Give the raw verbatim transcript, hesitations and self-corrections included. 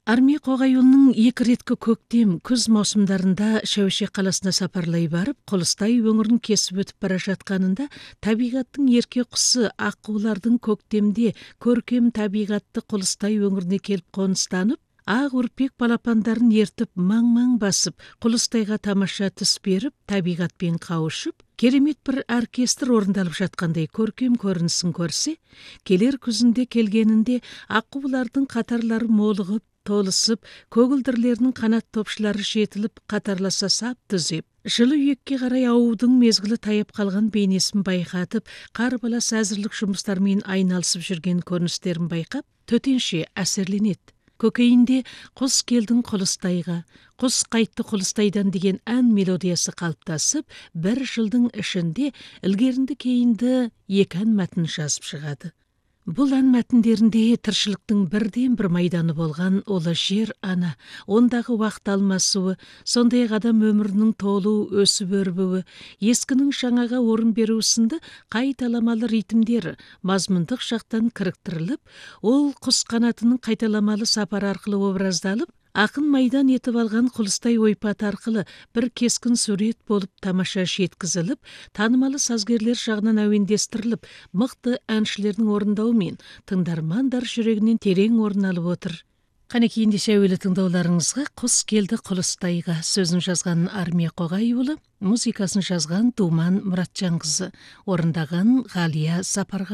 Армия Қоғайұлының екі реткі көктем, күз маусымдарында Шәуешек қаласына сапарлай барып, Құлыстай өңірін кесіп өтіп бара жатқанында табиғаттың ерке құсы аққулардың көктемде көркем табиғатты Құлыстай өңіріне келіп қоныстанып, ақ үрпек балапандарын ертіп маң-маң басып, Құлыстайға тамаша түс беріп, табиғатпен қауышып, керемет бір оркестр орындалып жатқандай көркем көрінісін көрсе, келер күзінде келгенінде аққулардың қатарлары молығып, толысып, көгілдірлерінің қанат топшылары жетіліп, қатарласа сап түзеп, жылы үйекке қарай ауудың мезгілі таяп қалған бейнесін байқатып, қар балас әзірлік жұмыстарымен айналысып жүрген көріністерін байқап, төтенше әсерленеді. Көкейінде құс келдің Құлыстайға, құс қайтты Құлыстайдан деген ән мелодиясы қалыптасып, бір жылдың ішінде ілгерінді кейінді екі ән мәтін жазып шығады. Бұл ән мәтіндерінде тіршіліктің бірден бір майданы болған олы жер ана, ондағы уақыт алмасуы, сондай адам өмірінің толу, өсіп өрбуі, ескінің жаңаға орын беру сынды қайталамалы ритмдері мазмұндық жақтан кіріктіріліп, ол құс қанатының қайталамалы сапар арқылы образдалып, ақын майдан етіп алған Құлыстай ойпаты арқылы бір кескін сурет болып тамаша жеткізіліп, танымалы сазгерлер жағынан әуендестіріліп, мықты әншілердің орындауымен тыңдармандар жүрегінен терең орын алып отыр. Қанекей ендеше әуелі тыңдауларыңызға «Құс келді Құлыстайға» сөзін жазған Армия Қоғайұлы, музыкасын жазған Думан Мұратжанқызы, орындаған Ғалия Сапарға.